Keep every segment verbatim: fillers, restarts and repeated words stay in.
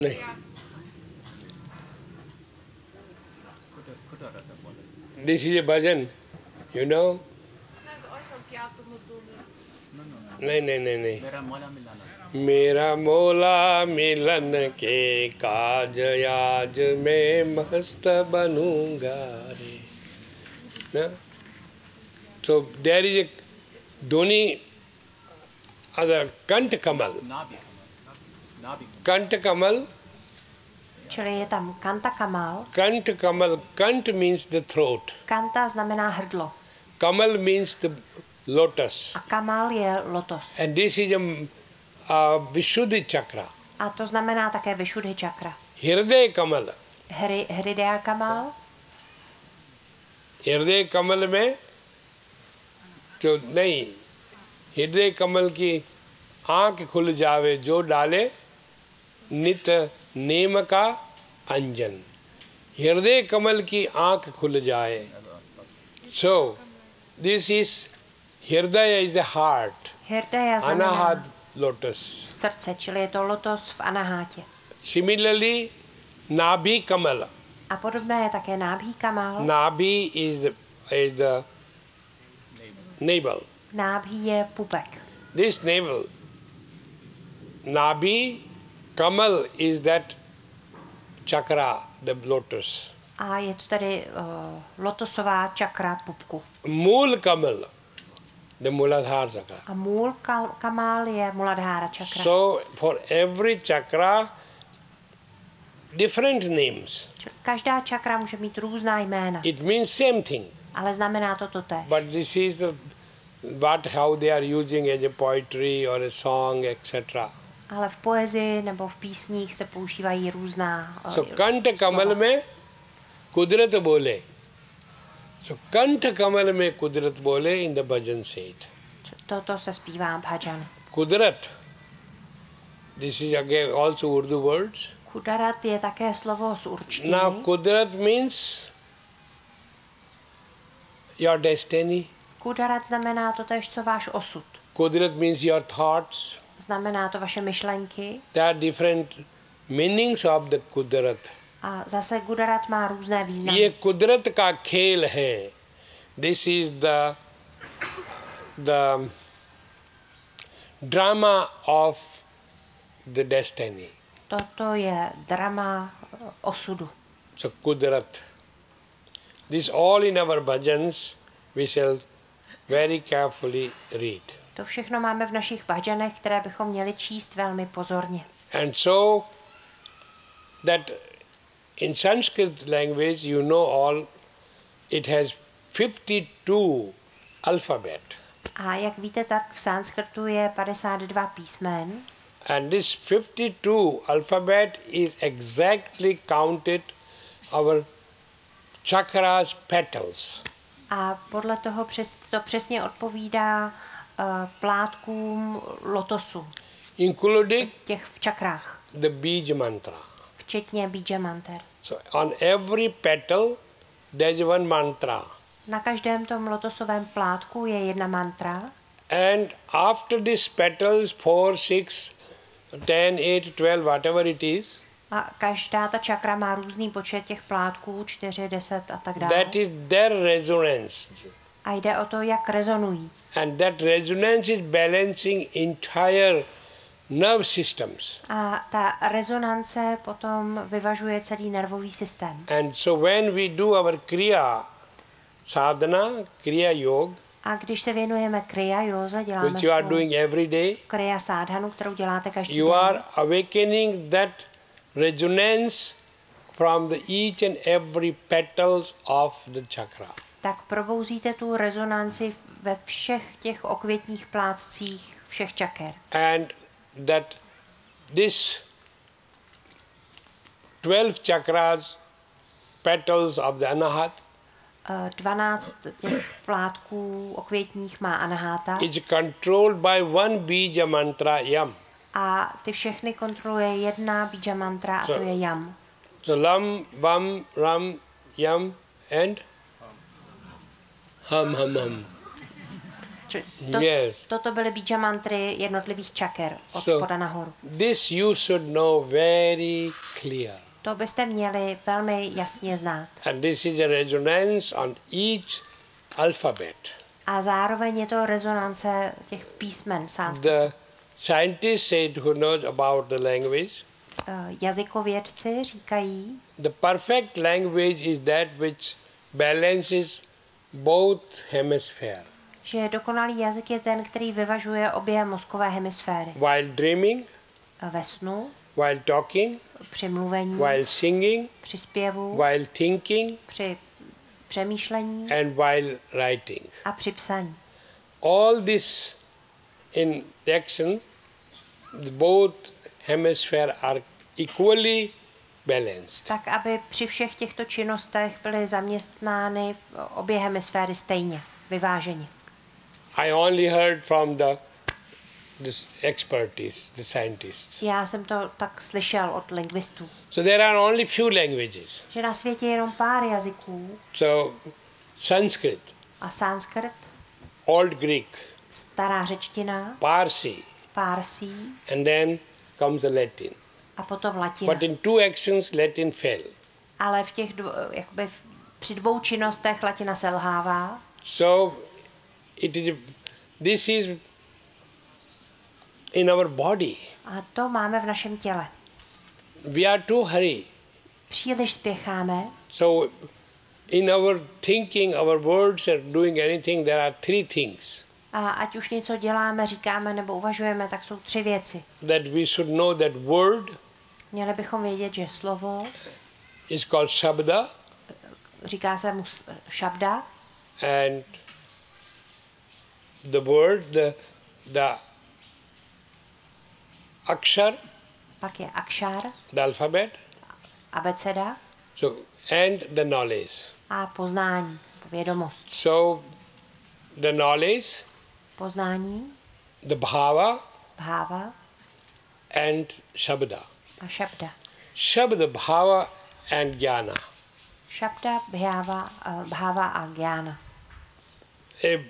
नहीं, this is a bhajan, you know. नहीं नहीं नहीं नहीं मेरा मौला मिलन के काज आज मैं मस्त बनूंगा रे ना. So there is a Dhoni other Kant Kamal. Kant Kamal. Čili je tam Kanta Kamal. Kant Kamal. Kant means the throat. Kanta znamená hrdlo. Kamal means the lotus. A Kamal je lotos. And this is a, a Vishuddhi chakra. A to znamená také Vishuddhi čakra. Hriday Kamal. Hry, Hridaya Kamal. हृदय कमल में तो नहीं, हृदय कमल की आंख खुल जावे जो डाले नित नेम का अंजन. हृदय कमल की आंख खुल जाए. सो दिस इज हृदय is the heart. Hrdaya znamená Anahat lotus. srdce, čili je to lotos v anahátě. Similarly, नाभि कमल. A podobné je také nábhí kamal. Nabhi is the is the navel. Nábhí je pupek. This navel, Nabhi, Kamal is that chakra, the lotus. A je to tedy uh, lotosová čakra pupku. Mool Kamal, the Muladhara chakra. A můl kal- kamal je Muladhara čakra. So for every chakra, different names. Každá čakra může mít různá jména, It means same thing. ale znamená to totéž. But this is the, what how they are using as a poetry or a song, et cetera. Ale v poezii nebo v písních se používají různá uh, So Kant Kamal में कुदरत बोले. So Kant Kamal में कुदरत बोले in the bhajan said. Toto se zpívá bhajan. Kudrat. This is again also Urdu words. Kudarat je také slovo z určtiny. Now Kudrat means your destiny. Kudarat znamená totéž, co váš osud. Kudrat means your thoughts. Znamená to vaše myšlenky. There are different meanings of the Kudrat. A zase Kudarat má různé významy. ये कुदरत का खेल है. This is the the drama of the destiny. Toto je drama uh, osudu. So Kudrat. This all in our bhajans we shall very carefully read. To všechno máme v našich bhajanech, které bychom měli číst velmi pozorně. And so that in Sanskrit language, you know all, it has fifty-two alphabet. A jak víte, tak v sanskrtu je padesát dva písmen. And this fifty-two alphabet is exactly counted our chakras petals. A podle toho přes, to přesně odpovídá uh, plátkům lotosu. Including Těch v čakrách. the Bij mantra. Včetně Bija manter. So on every petal there is one mantra. Na každém tom lotosovém plátku je jedna mantra. And after these petals, four, six, ten, eight, twelve, whatever it is, A každá ta čakra má různý počet těch plátků, čtyři, deset a tak dále. that is their resonance. A jde o to, jak rezonují. And that resonance is balancing entire nerve systems. A ta rezonance potom vyvažuje celý nervový systém. And so when we do our kriya sadhana, kriya yoga, A když se věnujeme kriya józe, děláme which you are spolu doing every day, kriya sádhanu, kterou děláte každý you den. are awakening that resonance from the each and every petals of the chakra. Tak probouzíte tu rezonanci ve všech těch okvětních plátcích všech čaker. And that this twelve chakras, petals of the anahat, dvanáct těch plátků okvětních má anaháta is controlled by one bija mantra yam. a ty všechny kontroluje jedna bija mantra a to So- je jam. So lam, bam, ram, yam and hum, hum, hum. Č- To, Yes. Toto byly bija mantry jednotlivých čaker od So- spoda nahoru. This you should know very clear. To byste měli velmi jasně znát. And this is a resonance on each alphabet. A zároveň je to rezonance těch písmen sanskritu. The scientists said who knows about the language, Eh, Jazykovědci říkají, the perfect language is that which balances both hemispheres. že dokonalý jazyk je ten, který vyvažuje obě mozkové hemisféry. While dreaming, Eh, Ve snu, while talking, při mluvení, while singing, při zpěvu, while thinking, při přemýšlení and while writing. a při psaní. All this in action, both hemispheres are equally balanced. Tak, aby při všech těchto činnostech byly zaměstnány obě hemisféry stejně, vyváženě. I only heard from the this expertise, the scientists. Já jsem to tak slyšel od lingvistů, So there are only few languages. že na světě je jenom pár jazyků So Sanskrit, a sanskrt, Old Greek, stará řečtina, Parsi, pársí and then comes the Latin. a potom latina. But in two actions, Latin fell. Ale v těch dvo, jakoby v, při dvou činnostech latina selhává. So it is. This is in our body. A to máme v našem těle. We are too hurry. Příliš spěcháme, So in our thinking, our words, or doing anything, there are three things a ať už něco děláme, říkáme nebo uvažujeme, tak jsou tři věci. that we should know. That word Měli bychom vědět, že slovo, is called Shabda, říká se mu s- šabda, and the word, the the akshar, pak je akšár, the alphabet, abeceda so and the knowledge. a poznání, vědomost. So the knowledge, Poznání, the bhava, bháva and Shabda. a šabda. Shabda, bhava, and jnana. Šabda, bháva, eh, bháva a gyána. A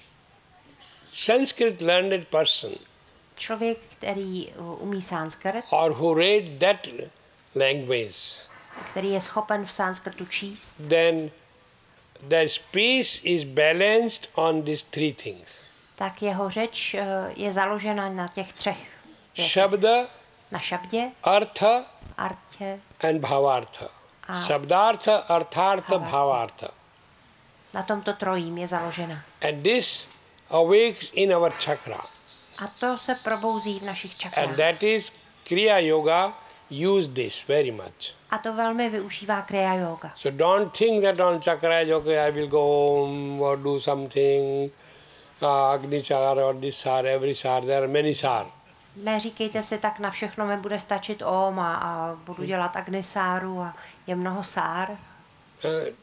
Sanskrit learned person Člověk, který eh, umí sanskrt, or who read that language, který je schopen v sanskrtu číst, then the speech is balanced on these three things. tak jeho řeč eh, je založena na těch třech věcech. Shabda, Na šabdě, artha, artě, and bhavartha. Ah. Shabdartha, arthartha, Bhavartha. bhavartha. na tomto trojím je založena. And this awakes in our chakra. A to se probouzí v našich And čakrách. that is Kriya Yoga use this very much. A to velmi využívá Kriya Yoga. So don't think that on chakra yoga I will go home or do something, uh, Agni Char or this sar, every sar, there are many sar. Neříkejte si, tak na všechno mi bude stačit om a, a budu dělat agnisáru a je mnoho sár. Uh,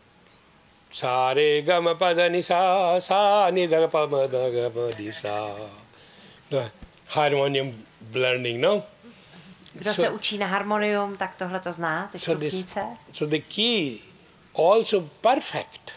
Sare gama pada ni sa sa ni da pa ma da ga pa di sa. The harmonium blending, no? Kdo So- se učí na harmonium, tak tohle to zná, ty So this, stupnice. so the key also perfect.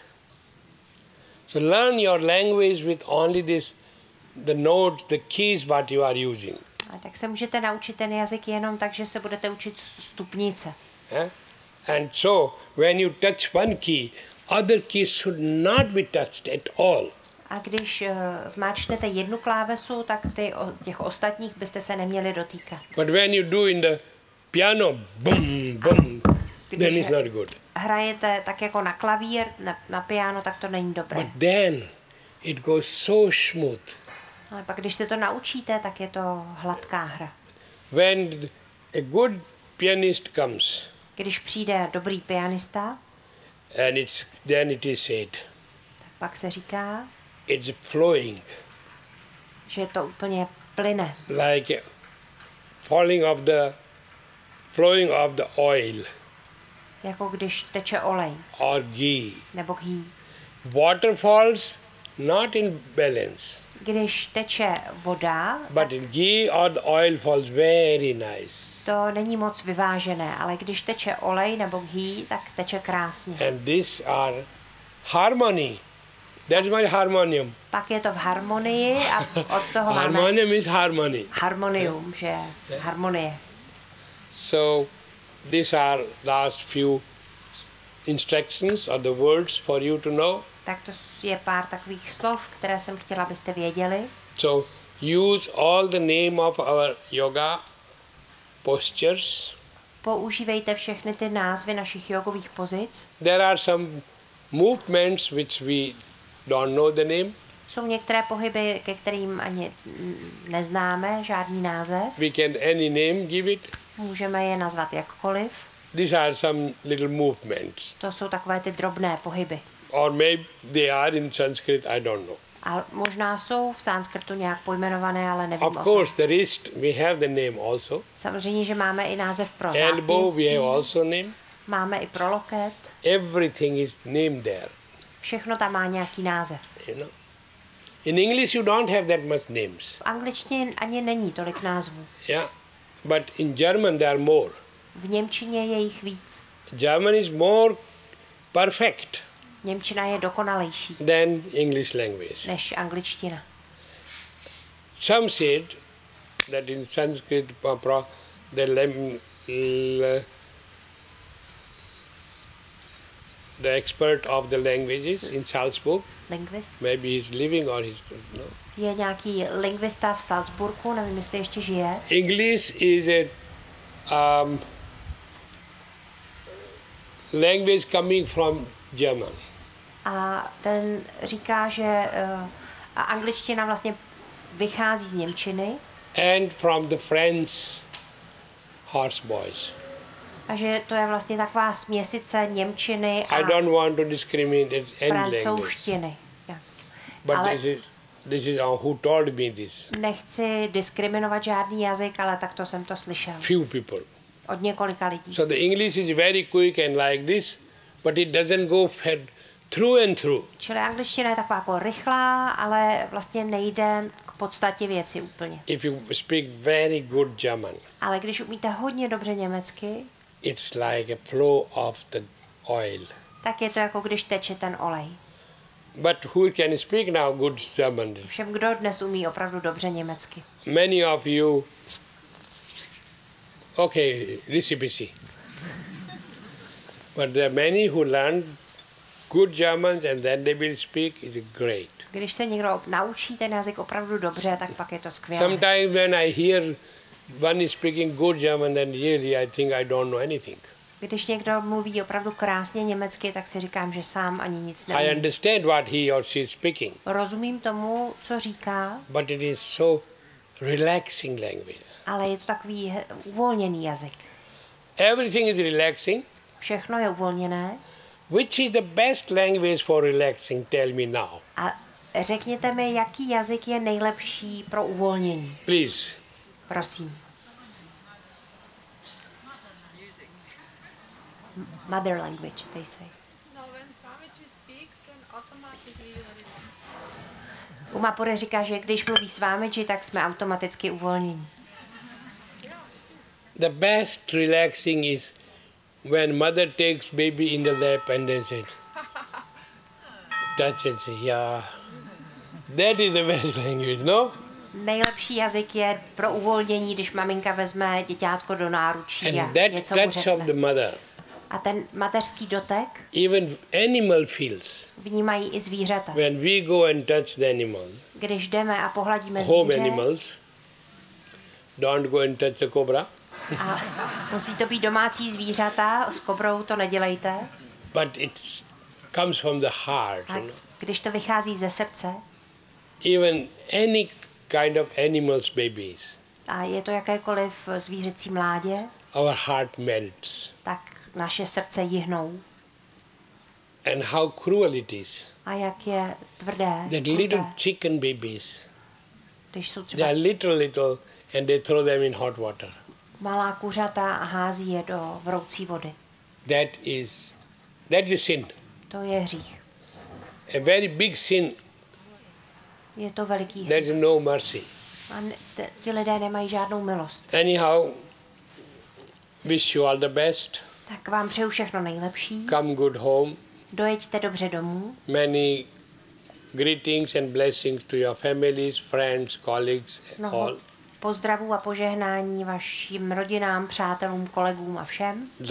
So learn your language with only this, the notes, the keys what you are using. A tak se můžete naučit ten jazyk jenom tak, že se budete učit stupnice. Eh? And so when you touch one key, other keys should not be touched at all. A když uh, zmáčknete jednu klávesu, tak ty, o, těch ostatních byste se neměli dotýkat. But when you do in the piano, boom, boom, then it's not good. Hrajete tak jako na klavír, na, na piano, tak to není dobré. But then it goes so smooth. Ale pak, když se to naučíte, tak je to hladká hra. When a good pianist comes, Když přijde dobrý pianista, and it's then it is said, tak pak se říká, it's flowing že to úplně plyne. like falling of the flowing of the oil Jako když teče olej or ghee. nebo ghee. Waterfalls not in balance, Když teče voda, but in ghee or the oil falls very nice. to není moc vyvážené, ale když teče olej nebo ghee, tak teče krásně. And these are harmony That's my harmonium. Pak je to v harmonii a od toho máme Harmonium is harmony. harmonium, že harmonie. So these are last few instructions or the words for you to know. Tak to je pár takových slov, které jsem chtěla, abyste věděli. So use all the name of our yoga postures. Používejte všechny ty názvy našich jogových pozic. There are some movements which we don't know the name. Jsou některé pohyby, ke kterým ani neznáme žádný název. We can any name give it. Můžeme je nazvat jakkoliv. These are some little movements. To jsou takové ty drobné pohyby. Or maybe they are in Sanskrit, I don't know. A možná jsou v sanskrtu nějak pojmenované, ale nevím. Of course, the wrist, we have the name also. Samozřejmě, že máme i název pro Elbow, zápěstí. we have also name. Máme i pro loket. Everything is named there. Všechno tam má nějaký název. You know. In English, you don't have that much names. V angličtině ani není tolik názvů. Yeah, but in German there are more. V němčině je jich víc. German is more perfect Němčina je dokonalejší than English language. než angličtina. Some said that in Sanskrit, pro- the, lem- l- the expert of the languages in Salzburg, Lingvist. maybe he's living or he's no. Je nějaký lingvista v Salzburgu, nevím, jestli ještě žije. English is a um, language coming from German. A ten říká, že uh, a angličtina vlastně vychází z němčiny And from the French horse boys. a že to je vlastně taková směsice němčiny a I don't want to discriminate any language. francouzštiny. Ja. But Ale- this is this is uh, who told me this. Nechci diskriminovat žádný jazyk, ale takto jsem to slyšel Few people. od několika lidí. So the English is very quick and like this, but it doesn't go fed through and through. Čili angličtina je taková jako rychlá, ale vlastně nejde k podstatě věci úplně. If you speak very good German, Ale když umíte hodně dobře německy, it's like a flow of the oil. tak je to jako když teče ten olej. But who can speak now good German? Všem, kdo dnes umí opravdu dobře německy. Many of you, okay, recipe. But there are many who learn good Germans and then they will speak is great. Když se někdo naučí ten jazyk opravdu dobře, tak pak je to skvělé. Sometimes when I hear one is speaking good German, then really I think I don't know anything. Když někdo mluví opravdu krásně německy, tak si říkám, že sám ani nic I neumí. understand what he or she is speaking, Rozumím tomu, co říká, but it is so relaxing language. ale je to takový he- uvolněný jazyk. Everything is relaxing. Všechno je uvolněné. Which is the best language for relaxing? Tell me now. A řekněte mi, jaký jazyk je nejlepší pro uvolnění. Please. Prosím. Mother language, they say. No, when Swamiji speaks, then automatically you are relaxed. Umapure říká, že když mluví s vámi, tak jsme automaticky uvolnění. The best relaxing is when mother takes baby in the lap and then said, touch and say, yeah. That is the best language, no? Nejlepší jazyk je pro uvolnění, když maminka vezme děťátko do náručí a And that něco mu touch of the řekne. mother, A ten mateřský dotek even animal feels. vnímají i zvířata. When we go and touch the animal, Když jdeme a pohladíme home zvíře, animals, don't go and touch the cobra, a musí to být domácí zvířata, s kobrou to nedělejte, but it comes from the heart. a You know? když to vychází ze srdce, Even any kind of animals, babies, a je to jakékoliv zvířecí mládě, our heart melts. tak naše srdce jihnou. And how cruel it is. A jak je tvrdé, That kruté, little chicken babies, když jsou they třeba are little, little, and they throw them in hot water. malá kuřata a hází je do vroucí vody. That is, that is a sin. To je hřích. A very big sin. Je to veliký There hřích. is no mercy. A ne- t- ti lidé nemají žádnou milost. Anyhow, wish you all the best. Tak vám přeju všechno nejlepší. Come good home. Dojeďte dobře domů. Many Greetings and blessings to your families, friends, colleagues, Mnoho all. pozdravů a požehnání vašim rodinám, přátelům, kolegům a všem.